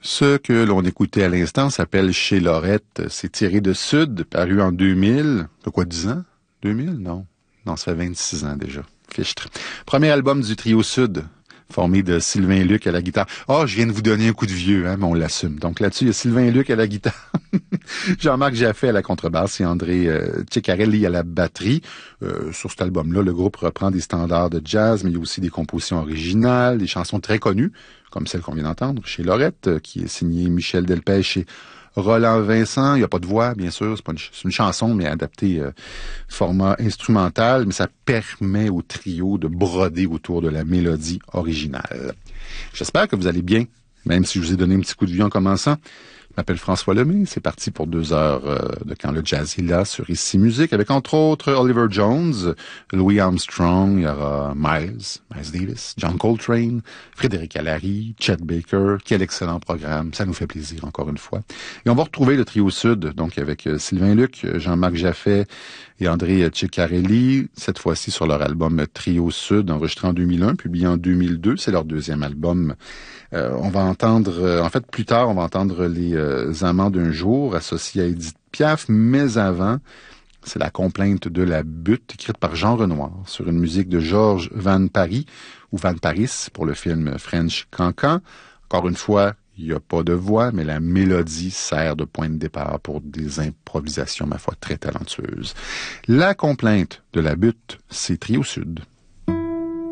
Ce que l'on écoutait à l'instant s'appelle Chez Lorette. C'est tiré de Sud, paru en 2000. De quoi, 10 ans? 2000? Non. Non, ça fait 26 ans déjà. Fichtre. Premier album du trio Sud, formé de Sylvain Luc à la guitare. Ah, je viens de vous donner un coup de vieux, hein, mais on l'assume. Donc là-dessus, il y a Sylvain Luc à la guitare, Jean-Marc Jaffé à la contrebasse et André Ceccarelli à la batterie. Sur cet album-là, le groupe reprend des standards de jazz, mais il y a aussi des compositions originales, des chansons très connues, comme celle qu'on vient d'entendre chez Lorette, qui est signée Michel Delpech et Roland Vincent. Il n'y a pas de voix, bien sûr. C'est une chanson, mais adaptée format instrumental, mais ça permet au trio de broder autour de la mélodie originale. J'espère que vous allez bien, même si je vous ai donné un petit coup de vieux en commençant. Je m'appelle François Lemay. C'est parti pour 2 heures de Quand le jazz est là sur Ici Musique, avec entre autres Oliver Jones, Louis Armstrong, il y aura Miles Davis, John Coltrane, Frédéric Allary, Chet Baker. Quel excellent programme. Ça nous fait plaisir, encore une fois. Et on va retrouver le trio Sud, donc avec Sylvain Luc, Jean-Marc Jaffé et André Ceccarelli, cette fois-ci sur leur album Trio Sud, enregistré en 2001, publié en 2002. C'est leur deuxième album. On va entendre, en fait, plus tard, on va entendre les Amants d'un jour, associés à Édith Piaf, mais avant, c'est la complainte de la butte, écrite par Jean Renoir, sur une musique de Georges Van Paris, ou Van Paris, pour le film French Cancan. Encore une fois, il n'y a pas de voix, mais la mélodie sert de point de départ pour des improvisations, ma foi, très talentueuses. La complainte de la butte, c'est Trio Sud.